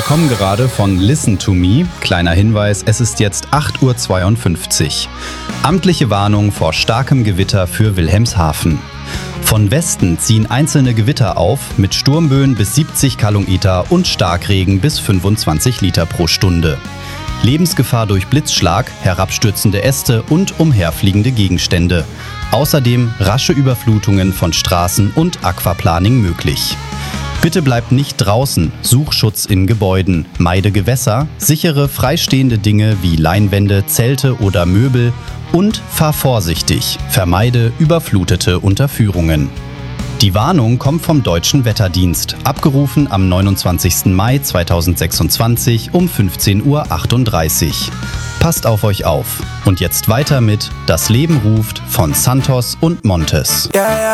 kommen gerade von Listen to Me. Kleiner Hinweis, es ist jetzt 8:52 Uhr. Amtliche Warnung vor starkem Gewitter für Wilhelmshaven. Von Westen ziehen einzelne Gewitter auf mit Sturmböen bis 70 km/h und Starkregen bis 25 Liter pro Stunde. Lebensgefahr durch Blitzschlag, herabstürzende Äste und umherfliegende Gegenstände. Außerdem rasche Überflutungen von Straßen und Aquaplaning möglich. Bitte bleibt nicht draußen, such Schutz in Gebäuden, meide Gewässer, sichere freistehende Dinge wie Leinwände, Zelte oder Möbel und fahr vorsichtig, vermeide überflutete Unterführungen. Die Warnung kommt vom Deutschen Wetterdienst, abgerufen am 29. Mai 2026 um 15:38 Uhr. Passt auf euch auf. Und jetzt weiter mit Das Leben ruft von Santos und Montes.